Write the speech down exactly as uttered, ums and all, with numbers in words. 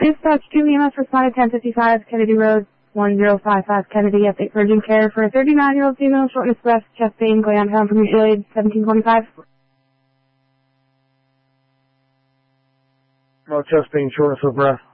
Dispatch two E M S responded ten fifty-five Kennedy Road, one zero five five Kennedy, update for urgent care for a thirty-nine-year-old female, shortness of breath, chest pain, going on town from mutual aid, seventeen twenty-five. No chest pain, shortness of breath.